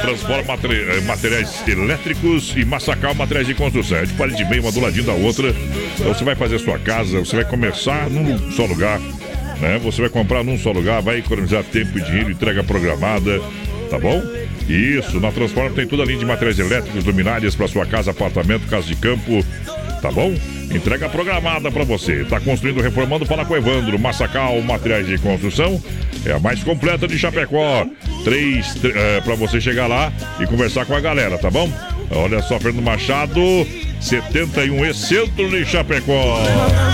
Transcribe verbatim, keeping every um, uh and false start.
Transforma materiais elétricos e Massacal materiais de construção. É de parede bem, uma do ladinho da outra. Então você vai fazer a sua casa, você vai começar num só lugar, né? Você vai comprar num só lugar, vai economizar tempo e dinheiro, entrega programada, tá bom? Isso, na Transforma tem toda a linha de materiais elétricos, luminárias para sua casa, apartamento, casa de campo, tá bom? Entrega programada para você. Tá construindo, reformando, fala com o Evandro. Massacal Materiais de Construção é a mais completa de Chapecó. Três, é, para você chegar lá e conversar com a galera, tá bom? Olha só, Fernando Machado, setenta e um E, centro de Chapecó.